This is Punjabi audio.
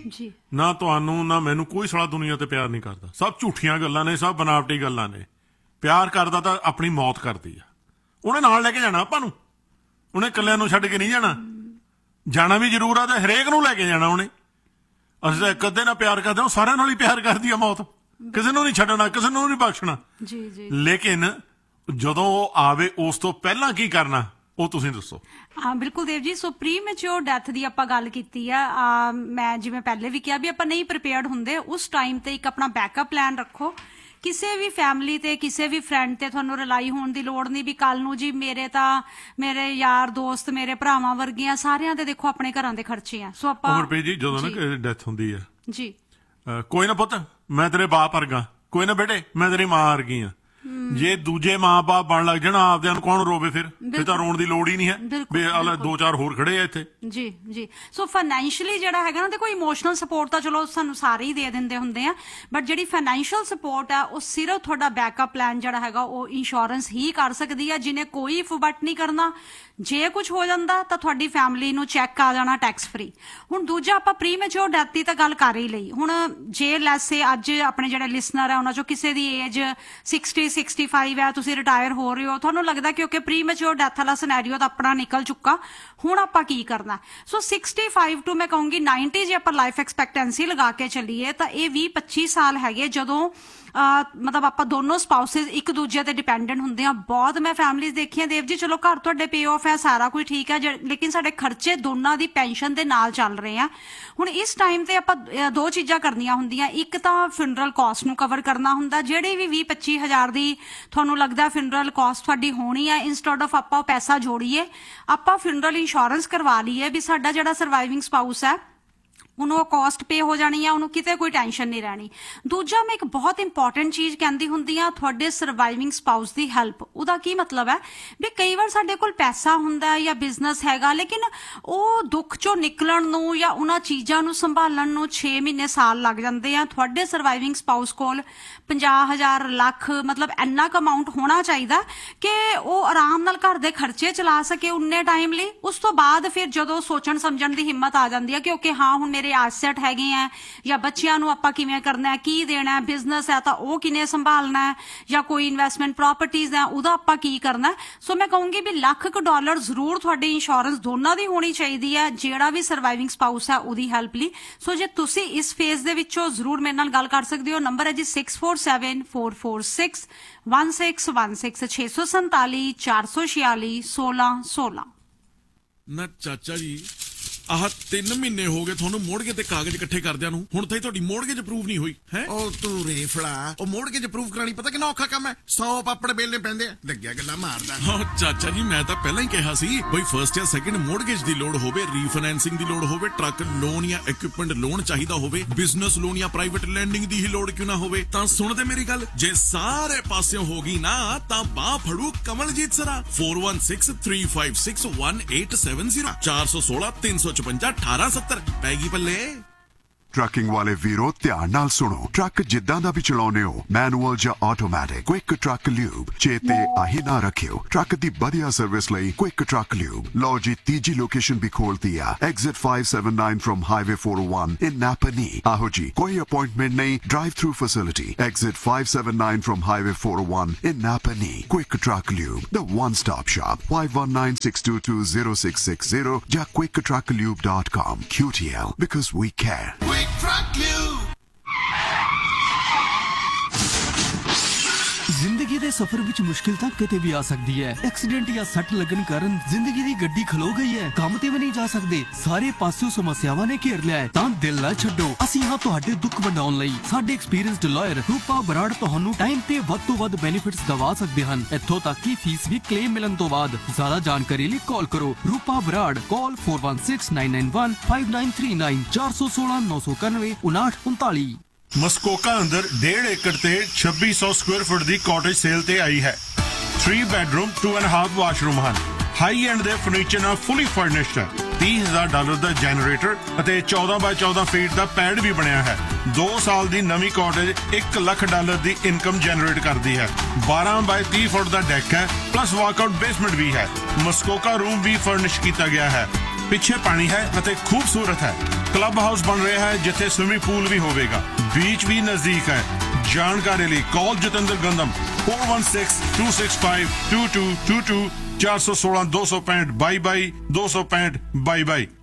ਜੀ ਨਾ ਤੁਹਾਨੂੰ ਨਾ ਮੈਨੂੰ ਕੋਈ ਸਾਲਾ ਦੁਨੀਆ ਤੇ ਪਿਆਰ ਨਹੀਂ ਕਰਦਾ। ਸਭ ਝੂਠੀਆਂ ਗੱਲਾਂ ਨੇ, ਸਭ ਬਨਾਵਟੀ ਗੱਲਾਂ ਨੇ। ਪਿਆਰ ਕਰਦਾ ਤਾਂ ਆਪਣੀ ਮੌਤ ਕਰਦੀ ਆ। ਉਹਨੇ ਨਾਲ ਲੈ ਕੇ ਜਾਣਾ ਆਪਾਂ ਨੂੰ, ਉਹਨੇ ਇਕੱਲਿਆਂ ਨੂੰ ਛੱਡ ਕੇ ਨਹੀਂ ਜਾਣਾ। ਜਾਣਾ ਵੀ ਜ਼ਰੂਰ ਆ ਤੇ ਹਰੇਕ ਨੂੰ ਲੈ ਕੇ ਜਾਣਾ ਉਹਨੇ। ਅਸੀਂ ਤਾਂ ਇੱਕ ਅੱਧੇ ਨਾਲ ਪਿਆਰ ਕਰਦੇ ਹਾਂ, ਉਹ ਸਾਰਿਆਂ ਨਾਲ ਹੀ ਪਿਆਰ ਕਰਦੀ ਆ ਮੌਤ। ਕਿਸੇ ਨੂੰ ਨਹੀਂ ਛੱਡਣਾ, ਕਿਸੇ ਨੂੰ ਨਹੀਂ ਬਖਸ਼ਣਾ। ਜੀ ਜੀ। ਲੇਕਿਨ ਜਦੋਂ ਉਹ ਆਵੇ ਉਸ ਤੋਂ ਪਹਿਲਾਂ ਕੀ ਕਰਨਾ ਉਹ ਤੁਸੀਂ ਦੱਸੋ। ਹਾਂ ਬਿਲਕੁਲ ਦੇਵ ਜੀ। ਸੋ ਪ੍ਰੀਮੈਚੁਰ ਡੈਥ ਦੀ ਆਪਾਂ ਗੱਲ ਕੀਤੀ ਆ। ਮੈਂ ਜਿਵੇਂ ਪਹਿਲੇ ਵੀ ਕਿਹਾ ਵੀ ਆਪਾਂ ਨਹੀਂ ਪ੍ਰੀਪੇਅਰਡ ਹੁੰਦੇ, ਉਸ ਟਾਈਮ ਤੇ ਇੱਕ ਆਪਣਾ ਬੈਕਅਪ ਪਲਾਨ ਰੱਖੋ। ਕਿਸੇ ਵੀ ਫੈਮਿਲੀ ਤੇ ਕਿਸੇ ਵੀ ਫਰੈਂਡ ਤੇ ਤੁਹਾਨੂੰ ਰਿਲਾਈ ਹੋਣ ਦੀ ਲੋੜ ਨਹੀਂ ਵੀ ਕੱਲ ਨੂੰ ਜੀ ਮੇਰੇ ਯਾਰ ਦੋਸਤ ਮੇਰੇ ਭਰਾਵਾਂ ਵਰਗੀਆਂ ਸਾਰਿਆਂ ਦੇ ਦੇਖੋ ਆਪਣੇ ਘਰਾਂ ਦੇ ਖਰਚੇ ਆ। ਸੋ ਆਪਾਂ ਉਮਰਪ੍ਰੀਤ ਜੀ ਜਦੋਂ ਨਾ ਡੈਥ ਹੁੰਦੀ ਆ ਜੀ, ਕੋਈ ਨਾ ਪੁੱਤ ਮੈਂ ਤੇਰੇ ਬਾਪ ਵਰਗਾ, ਕੋਈ ਨਾ ਬੇਟੇ ਮੈਂ ਤੇਰੀ ਮਾਂ ਵਰਗੀ ਆ। ਜੇ ਦੂਜੇ ਮਾਂ-ਬਾਪ ਬਣ ਲੱਗ ਜਾਣ ਆਪਦਿਆਂ ਨੂੰ ਕੌਣ ਰੋਵੇ? ਫਿਰ ਤਾਂ ਰੋਣ ਦੀ ਲੋੜ ਹੀ ਨਹੀਂ ਹੈ। ਵੀ ਦੋ ਚਾਰ ਹੋਰ ਖੜੇ ਆ ਇੱਥੇ। ਜੀ ਜੀ। ਸੋ ਫਾਈਨੈਂਸ਼ੀਅਲੀ ਜਿਹੜਾ ਹੈਗਾ ਨਾ, ਦੇਖੋ ਇਮੋਸ਼ਨਲ ਸਪੋਰਟ ਤਾਂ ਚਲੋ ਸਾਨੂੰ ਸਾਰੇ ਹੀ ਦੇ ਦਿੰਦੇ ਹੁੰਦੇ ਆ, ਬਟ ਜਿਹੜੀ ਫਾਈਨੈਂਸ਼ੀਅਲ ਸਪੋਰਟ ਆ ਉਹ ਸਿਰਫ ਤੁਹਾਡਾ ਬੈਕਅਪ ਪਲਾਨ ਜਿਹੜਾ ਹੈਗਾ ਉਹ ਇੰਸ਼ੋਰੈਂਸ ਹੀ ਕਰ ਸਕਦੀ ਆ, ਜਿਹਨੇ ਕੋਈ ਫਬਟ ਨਹੀਂ ਕਰਨਾ। ਜੇ ਕੁਝ ਹੋ ਜਾਂਦਾ ਤਾਂ ਤੁਹਾਡੀ ਫੈਮਿਲੀ ਨੂੰ ਚੈੱਕ ਆ ਜਾਣਾ ਟੈਕਸ ਫ੍ਰੀ। ਹੁਣ ਦੂਜਾ ਆਪਾਂ ਪ੍ਰੀਮੈਚੁਰ ਡੈਥ ਦੀ ਤਾਂ ਗੱਲ ਕਰ ਹੀ ਲਈ। ਹੁਣ ਜੇ ਲੈਸੇ ਅੱਜ ਆਪਣੇ ਜਿਹੜੇ ਲਿਸਨਰ ਆ ਉਹਨਾਂ ਚੋਂ ਕਿਸੇ ਦੀ ਏਜ 60-65 ਹੈ, ਤੁਸੀਂ ਰਿਟਾਇਰ ਹੋ ਰਹੇ ਹੋ, ਤੁਹਾਨੂੰ ਲੱਗਦਾ ਕਿ ਓਕੇ ਪ੍ਰੀਮੈਚੁਰ ਡੈਥ ਵਾਲਾ ਸਿਨੈਰੀਓ ਤਾਂ ਆਪਣਾ ਨਿਕਲ ਚੁੱਕਾ, ਹੁਣ ਆਪਾਂ ਕੀ ਕਰਨਾ? ਸੋ 65 ਟੂ ਮੈਂ ਕਹੂੰਗੀ 90 ਜੇ ਆਪਾਂ ਲਾਈਫ ਐਕਸਪੈਕਟੈਂਸੀ ਲਗਾ ਕੇ ਚੱਲੀਏ ਤਾਂ ਇਹ 20-25 ਸਾਲ ਹੈਗੇ ਜਦੋਂ ਮਤਲਬ ਆਪਾਂ ਦੋਨੋਂ ਸਪਾਊਸਿਸ ਇੱਕ ਦੂਜੇ ਤੇ ਡਿਪੈਂਡੈਂਟ ਹੁੰਦੇ ਆ। ਬਹੁਤ ਮੈਂ ਫੈਮਿਲੀਜ਼ ਦੇਖੀਆਂ ਦੇਵ ਜੀ, ਚਲੋ ਘਰ ਤੁਹਾਡੇ ਪੇ ਆਫ ਹੈ, ਸਾਰਾ ਕੁਝ ਠੀਕ ਹੈ, ਲੇਕਿਨ ਸਾਡੇ ਖਰਚੇ ਦੋਨਾਂ ਦੀ ਪੈਨਸ਼ਨ ਦੇ ਨਾਲ ਚੱਲ ਰਹੇ ਆ। ਹੁਣ ਇਸ ਟਾਈਮ ਤੇ ਆਪਾਂ ਦੋ ਚੀਜ਼ਾਂ ਕਰਨੀਆਂ ਹੁੰਦੀਆਂ। ਇੱਕ ਤਾਂ ਫਿਨਰਲ ਕਾਸਟ ਨੂੰ ਕਵਰ ਕਰਨਾ ਹੁੰਦਾ। ਜਿਹੜੀ ਵੀ 20-25 ਹਜ਼ਾਰ ਦੀ ਤੁਹਾਨੂੰ ਲੱਗਦਾ ਫਿਨਰਲ ਕਾਸਟ ਤੁਹਾਡੀ ਹੋਣੀ ਹੈ, ਇੰਸਟੈਡ ਆਫ ਆਪਾਂ ਉਹ ਪੈਸਾ ਜੋੜੀਏ, ਆਪਾਂ ਫਿਨਰਲ ਇੰਸ਼ੋਰੈਂਸ ਕਰਵਾ ਲਈਏ ਵੀ ਸਾਡਾ ਜਿਹੜਾ ਸਰਵਾਈਵਿੰਗ ਸਪਾਊਸ ਹੈ ਉਹਨੂੰ ਉਹ ਕਾਸਟ ਪੇ ਹੋ ਜਾਣੀ ਆ, ਉਹਨੂੰ ਕਿਤੇ ਕੋਈ ਟੈਨਸ਼ਨ ਨਹੀਂ ਰਹਿਣੀ। ਦੂਜਾ ਮੈਂ ਇੱਕ ਬਹੁਤ ਇੰਪੋਰਟੈਂਟ ਚੀਜ਼ ਕਹਿੰਦੀ ਹੁੰਦੀ ਆ, ਤੁਹਾਡੇ ਸਰਵਾਈਵਿੰਗ ਸਪਾਊਸ ਦੀ ਹੈਲਪ। ਉਹਦਾ ਕੀ ਮਤਲਬ ਹੈ ਵੀ ਕਈ ਵਾਰ ਸਾਡੇ ਕੋਲ ਪੈਸਾ ਹੁੰਦਾ ਜਾਂ ਬਿਜ਼ਨਸ ਹੈਗਾ, ਲੇਕਿਨ ਉਹ ਦੁੱਖ ਚੋਂ ਨਿਕਲਣ ਨੂੰ ਜਾਂ ਉਹਨਾਂ ਚੀਜ਼ਾਂ ਨੂੰ ਸੰਭਾਲਣ ਨੂੰ 6 ਮਹੀਨੇ ਸਾਲ ਲੱਗ ਜਾਂਦੇ ਆ। ਤੁਹਾਡੇ ਸਰਵਾਈਵਿੰਗ ਸਪਾਊਸ ਕੋਲ 50,000 ਲੱਖ ਮਤਲਬ ਇੰਨਾ ਕੁ ਅਮਾਊਂਟ ਹੋਣਾ ਚਾਹੀਦਾ ਕਿ ਉਹ ਆਰਾਮ ਨਾਲ ਘਰ ਦੇ ਖਰਚੇ ਚਲਾ ਸਕੇ ਉਨੇ ਟਾਈਮ ਲਈ। ਉਸ ਤੋਂ ਬਾਅਦ ਫਿਰ ਜਦੋਂ ਸੋਚਣ ਸਮਝਣ ਦੀ ਹਿੰਮਤ ਆ ਜਾਂਦੀ ਹੈ ਕਿ ਓਕੇ ਹਾਂ ਹੁਣ ਮੇਰੇ ਐਸੈਟ ਹੈਗੇ ਆ, ਜਾਂ ਬੱਚਿਆਂ ਨੂੰ ਆਪਾਂ ਕਿਵੇਂ ਕਰਨਾ ਹੈ, ਕੀ ਦੇਣਾ, ਬਿਜ਼ਨਸ ਹੈ ਤਾਂ ਉਹ ਕਿਵੇਂ ਸੰਭਾਲਣਾ ਹੈ, ਜਾਂ ਕੋਈ ਇਨਵੈਸਟਮੈਂਟ ਪ੍ਰੋਪਰਟੀਜ਼ ਹੈ ਉਹਦਾ ਆਪਾਂ ਕੀ ਕਰਨਾ। ਸੋ ਮੈਂ ਕਹੂੰਗੀ ਵੀ $1,00,000 ਜ਼ਰੂਰ ਤੁਹਾਡੀ ਇੰਸ਼ੋਰੈਂਸ ਦੋਨਾਂ ਦੀ ਹੋਣੀ ਚਾਹੀਦੀ ਹੈ, ਜਿਹੜਾ ਵੀ ਸਰਵਾਈਵਿੰਗ ਸਪਾਊਸ ਹੈ ਉਹਦੀ ਹੈਲਪ ਲਈ। ਸੋ ਜੇ ਤੁਸੀਂ ਇਸ ਫੇਜ਼ ਦੇ ਵਿੱਚੋਂ ਜ਼ਰੂਰ ਮੇਰੇ ਨਾਲ ਗੱਲ ਕਰ ਸਕਦੇ ਹੋ। ਨੰਬਰ ਹੈ ਜੀ 6474461616 647 446 1616। ਨਾ ਚਾਚਾ ਜੀ ਆਹ 3 ਮਹੀਨੇ ਹੋ ਗਏ ਤੁਹਾਨੂੰ ਮੋੜਗੇ ਤੇ ਕਾਗਜ਼ ਇਕੱਠੇ ਕਰਦਿਆਂ ਨੂੰ, ਹੁਣ ਤਾਈ ਤੁਹਾਡੀ ਮੋੜਗੇਜ ਅਪਰੂਵ ਨਹੀਂ ਹੋਈ ਹੈ। ਉਹ ਤੂੰ ਰੇਫਲਾ, ਉਹ ਮੋੜਗੇਜ ਅਪਰੂਵ ਕਰਾਣੀ ਪਤਾ ਕਿੰਨਾ ਔਖਾ ਕੰਮ ਹੈ। 100 ਪਾਪੜ ਬੇਲਣੇ ਪੈਂਦੇ ਆ। ਲੱਗਿਆ ਗੱਲਾਂ ਮਾਰਦਾ। ਹਾਂ ਚਾਚਾ ਜੀ ਮੈਂ ਤਾਂ ਪਹਿਲਾਂ ਹੀ ਕਿਹਾ ਸੀ ਬਈ ਫਰਸਟ ਜਾਂ ਸੈਕਿੰਡ ਮੋੜਗੇਜ ਦੀ ਲੋੜ ਹੋਵੇ, ਰੀਫਾਈਨੈਂਸਿੰਗ ਦੀ ਲੋੜ ਹੋਵੇ, ਟਰੱਕ ਲੋਨ ਜਾਂ ਇਕਵਿਪਮੈਂਟ ਲੋਨ ਚਾਹੀਦਾ ਹੋਵੇ, ਬਿਜ਼ਨਸ ਲੋਨ ਜਾਂ ਪ੍ਰਾਈਵੇਟ ਲੈਂਡਿੰਗ ਦੀ ਹੀ ਲੋੜ ਕਿਉਂ ਨਾ ਹੋਵੇ। ਤਾਂ ਸੁਣਦੇ ਮੇਰੀ ਗੱਲ, ਜੇ ਸਾਰੇ ਪਾਸਿਓਂ ਹੋ ਗਈ ਨਾ ਤਾਂ ਬਾਹ ਫੜੂ ਕਮਲਜੀਤ ਸਰਾ। 4163561870 416 355 1870 ਪੈਗੀ ਪੱਲੇ। ਟਰੱਕਿੰਗ ਵਾਲੇ ਵੀਰੋ ਧਿਆਨ ਨਾਲ ਸੁਣੋ। ਟਰੱਕ ਜਿੱਦਾਂ ਦਾ ਵੀ ਚਲਾਉਨੇ ਹੋ, ਮੈਨੂਅਲ ਜਾਂ ਆਟੋਮੈਟਿਕ, ਕੁਇਕ ਟਰੱਕ ਲਿਊਬ ਚੇਤੇ ਆਹੀ ਨਾ ਰੱਖਿਓ। ਟਰੱਕ ਦੀ ਵਧੀਆ ਸਰਵਿਸ ਲਈ ਕੁਇਕ ਟਰੱਕ ਲਿਊਬ। ਲਓ ਜੀ ਤੀਜੀ ਲੋਕੇਸ਼ਨ ਵੀ ਖੋਲਤੀ ਆ, ਐਗਜ਼ਿਟ 579 ਫਰਮ ਹਾਈਵੇ 401 ਇਨ ਨਾਪਨੀ। ਆਹੋ ਜੀ ਕੋਈ ਅਪਾਇੰਟਮੈਂਟ ਨਹੀਂ, drive through facility. Exit 579 firm highway 401 in ਨਾਪਨੀ। Quick truck lube, the one stop shop। 5196220660 ਜਾਂ quicktrucklube.com। QTL, because we care। ਜ਼ਿੰਦਗੀ ਦੇ ਸਫ਼ਰ ਵਿੱਚ ਮੁਸ਼ਕਿਲ ਤਾਂ ਕਿਤੇ ਵੀ ਆ ਸਕਦੀ ਹੈ। ਐਕਸੀਡੈਂਟ ਜਾਂ ਸੱਟ ਲੱਗਣ ਕਾਰਨ ਜ਼ਿੰਦਗੀ ਦੀ ਗੱਡੀ ਖਲੋ ਗਈ ਹੈ, ਕੰਮ ਤੇ ਵੀ ਨਹੀਂ ਜਾ ਸਕਦੇ, ਸਾਰੇ ਪਾਸਿਓਂ ਸਮੱਸਿਆਵਾਂ ਨੇ ਘੇਰ ਲਿਆ ਹੈ, ਤਾਂ ਦਿਲ ਨਾ ਛੱਡੋ। ਅਸੀਂ ਹਾਂ ਤੁਹਾਡੇ ਦੁੱਖ ਵੰਡਾਉਣ ਲਈ। ਸਾਡੇ ਐਕਸਪੀਰੀਅੰਸਡ ਲਾਇਰ ਰੂਪਾ ਬਰਾੜ ਤੁਹਾਨੂੰ ਟਾਈਮ ਤੇ ਵੱਧ ਤੋਂ ਵੱਧ ਬੈਨੀਫਿਟਸ ਦਵਾ ਸਕਦੇ ਹਨ, ਇੱਥੋਂ ਤੱਕ ਕਿ ਫੀਸ ਵੀ ਕਲੇਮ ਮਿਲਣ ਤੋਂ ਬਾਅਦ। ਜ਼ਿਆਦਾ ਜਾਣਕਾਰੀ ਲਈ ਕਾਲ ਕਰੋ ਰੂਪਾ ਬਰਾੜ। ਕਾਲ 4169915939 416 991 5939। ਮਸਕੋਕਾ ਅੰਦਰ 1.5 ਏਕੜ ਤੇ 2600 ਸਕੁਅਰ ਫੁੱਟ ਦੀ ਕਾਟੇਜ ਸੇਲ ਤੇ ਆਈ ਹੈ। 3 ਬੈਡਰੂਮ 2.5 ਵਾਸ਼ਰੂਮ ਹਨ। ਹਾਈ ਐਂਡ ਦੇ ਫਰਨੀਚਰ ਨਾਲ ਫੁੱਲੀ ਫਰਨਿਸ਼ਡ ਹੈ। $30,000 ਦਾ ਜਨਰੇਟਰ ਅਤੇ 14 ਬਾਈ 14 ਫੀਟ ਦਾ ਪੈਡ ਵੀ ਬਣਿਆ ਹੈ। 2 ਸਾਲ ਦੀ ਨਵੀਂ ਕਾਟੇਜ $1,00,000 ਦੀ ਇਨਕਮ ਜਨਰੇਟ ਕਰਦੀ ਹੈ। 12 ਬਾਈ 30 ਫੁੱਟ ਦਾ ਡੈਕ ਹੈ, ਪਲੱਸ ਵਾਕਆਊਟ ਬੇਸਮੈਂਟ ਵੀ ਹੈ। ਮਸਕੋਕਾ ਰੂਮ ਵੀ ਫਰਨਿਸ਼ ਕੀਤਾ ਗਿਆ ਹੈ। ਪਿੱਛੇ ਪਾਣੀ ਹੈ ਅਤੇ ਖੂਬਸੂਰਤ ਹੈ। ਕਲੱਬ ਹਾਊਸ ਬਣ ਰਿਹਾ ਹੈ ਜਿੱਥੇ ਸਵਿਮਿੰਗ ਪੂਲ ਵੀ ਹੋਵੇਗਾ। ਬੀਚ ਵੀ ਨਜ਼ਦੀਕ ਹੈ। ਜਾਣਕਾਰੀ ਲਈ ਕਾਲ ਜਤਿੰਦਰ ਗੰਦਮ 4162652222 416 265 22 265 22।